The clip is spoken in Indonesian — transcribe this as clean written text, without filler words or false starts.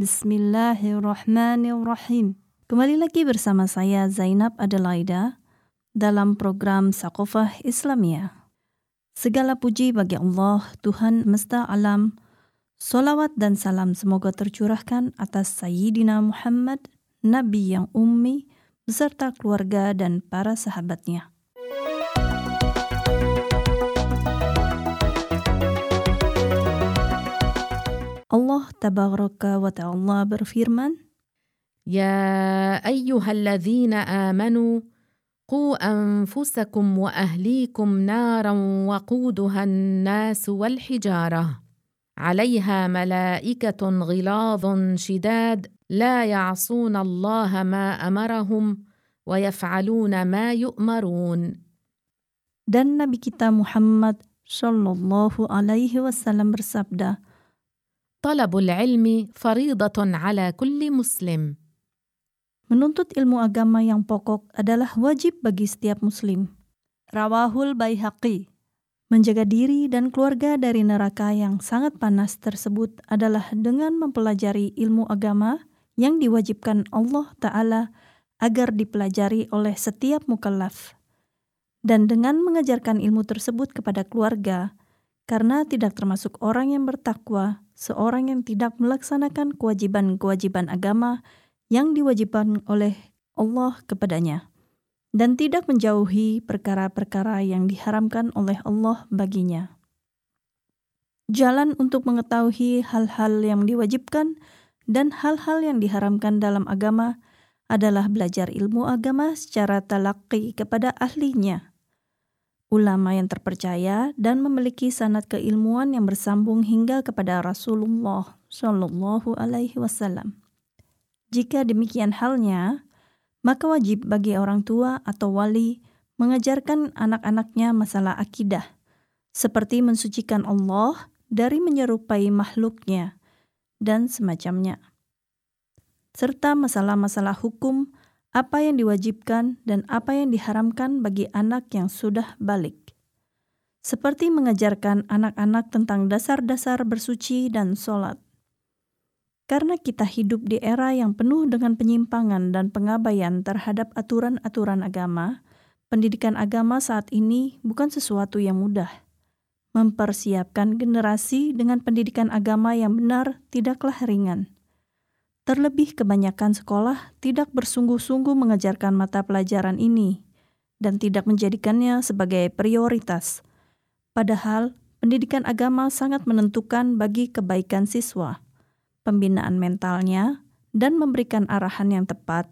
Bismillahirrahmanirrahim. Kembali lagi bersama saya Zainab Adelaida dalam program Saqofah Islamiyah. Segala puji bagi Allah, Tuhan semesta alam. Salawat dan salam semoga tercurahkan atas Sayyidina Muhammad, Nabi yang ummi, beserta keluarga dan para sahabatnya. Allah Tabaraka wa Ta'ala berfirman, يا أيها الذين آمنوا قوا أنفسكم وأهليكم نارا وقودها الناس والحجارة عليها ملائكة غلاظ شداد لا يعصون الله ما أمرهم ويفعلون ما يؤمرون. Dan Nabi kita Muhammad Sallallahu Alaihi Wasallam bersabda, طلب العلم فريضة على كل مسلم. menuntut ilmu agama yang pokok adalah wajib bagi setiap muslim. Rawahul Baihaqi. Menjaga diri dan keluarga dari neraka yang sangat panas tersebut adalah dengan mempelajari ilmu agama yang diwajibkan Allah Ta'ala agar dipelajari oleh setiap mukallaf. Dan dengan mengajarkan ilmu tersebut kepada keluarga, karena tidak termasuk orang yang bertakwa, seorang yang tidak melaksanakan kewajiban-kewajiban agama yang diwajibkan oleh Allah kepadanya, dan tidak menjauhi perkara-perkara yang diharamkan oleh Allah baginya. Jalan untuk mengetahui hal-hal yang diwajibkan dan hal-hal yang diharamkan dalam agama adalah belajar ilmu agama secara talaqi kepada ahlinya, ulama yang terpercaya dan memiliki sanad keilmuan yang bersambung hingga kepada Rasulullah Shallallahu Alaihi Wasallam. Jika demikian halnya, maka wajib bagi orang tua atau wali mengajarkan anak-anaknya masalah akidah, seperti mensucikan Allah dari menyerupai makhluknya dan semacamnya, serta masalah-masalah hukum, apa yang diwajibkan dan apa yang diharamkan bagi anak yang sudah balik. Seperti mengajarkan anak-anak tentang dasar-dasar bersuci dan sholat. Karena kita hidup di era yang penuh dengan penyimpangan dan pengabaian terhadap aturan-aturan agama, pendidikan agama saat ini bukan sesuatu yang mudah. Mempersiapkan generasi dengan pendidikan agama yang benar tidaklah ringan. Terlebih kebanyakan sekolah tidak bersungguh-sungguh mengajarkan mata pelajaran ini dan tidak menjadikannya sebagai prioritas. Padahal pendidikan agama sangat menentukan bagi kebaikan siswa, pembinaan mentalnya, dan memberikan arahan yang tepat